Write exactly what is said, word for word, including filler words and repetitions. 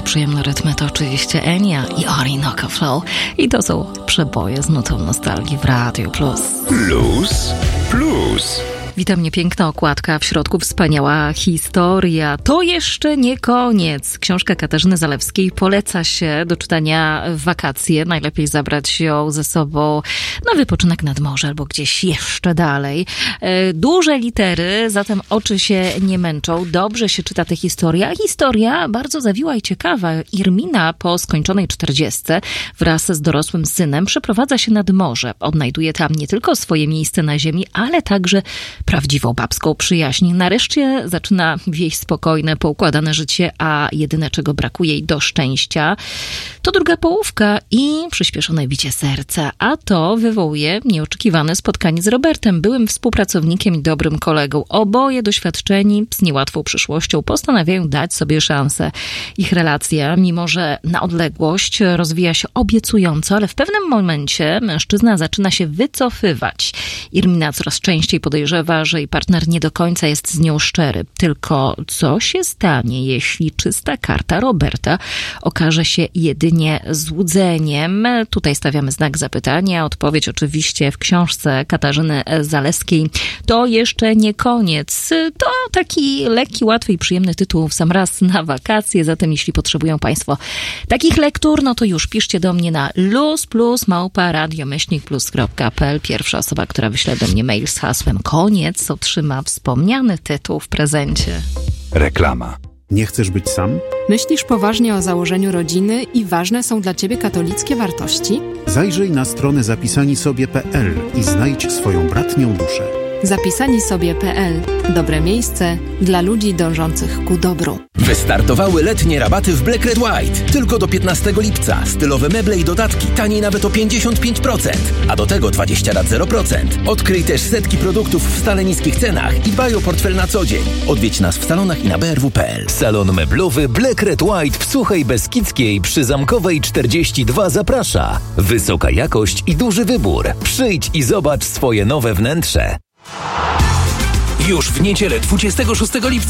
Te przyjemne rytmy to oczywiście Enya i Orinoco Flow. I to są przeboje z nutą nostalgii w Radiu Plus. Plus, plus. Witam mnie, piękna okładka, w środku wspaniała historia. To jeszcze nie koniec. Książka Katarzyny Zalewskiej poleca się do czytania w wakacje. Najlepiej zabrać ją ze sobą na wypoczynek nad morze albo gdzieś jeszcze dalej. Duże litery, zatem oczy się nie męczą. Dobrze się czyta tę historię. A historia bardzo zawiła i ciekawa. Irmina po skończonej czterdziestce wraz z dorosłym synem przeprowadza się nad morze. Odnajduje tam nie tylko swoje miejsce na ziemi, ale także prawdziwą babską przyjaźń. Nareszcie zaczyna wieść spokojne, poukładane życie, a jedyne, czego brakuje jej do szczęścia, to druga połówka i przyspieszone bicie serca. A to wywołuje nieoczekiwane spotkanie z Robertem, byłym współpracownikiem i dobrym kolegą. Oboje doświadczeni, z niełatwą przyszłością, postanawiają dać sobie szansę. Ich relacja, mimo że na odległość, rozwija się obiecująco, ale w pewnym momencie mężczyzna zaczyna się wycofywać. Irmina coraz częściej podejrzewa, że jej partner nie do końca jest z nią szczery. Tylko co się stanie, jeśli czysta karta Roberta okaże się jedynie złudzeniem? Tutaj stawiamy znak zapytania. Odpowiedź oczywiście w książce Katarzyny Zalewskiej. To jeszcze nie koniec. To taki lekki, łatwy i przyjemny tytuł w sam raz na wakacje. Zatem jeśli potrzebują Państwo takich lektur, no to już piszcie do mnie na luzplus małpa radiomyślnik plus kropka p l. Pierwsza osoba, która wyśle do mnie mail z hasłem koniec, otrzyma wspomniany tytuł w prezencie. Reklama. Nie chcesz być sam? Myślisz poważnie o założeniu rodziny i ważne są dla Ciebie katolickie wartości? Zajrzyj na stronę zapisani sobie kropka p l i znajdź swoją bratnią duszę. zapisani sobie kropka p l. Dobre miejsce dla ludzi dążących ku dobru. Wystartowały letnie rabaty w Black Red White. Tylko do piętnastego lipca. Stylowe meble i dodatki taniej nawet o pięćdziesiąt pięć procent. A do tego dwadzieścia lat zero procent. Odkryj też setki produktów w stale niskich cenach i dbaj o portfel na co dzień. Odwiedź nas w salonach i na b r w kropka p l. Salon meblowy Black Red White w Suchej Beskidzkiej przy Zamkowej czterdzieści dwa zaprasza. Wysoka jakość i duży wybór. Przyjdź i zobacz swoje nowe wnętrze. Już w niedzielę dwudziestego szóstego lipca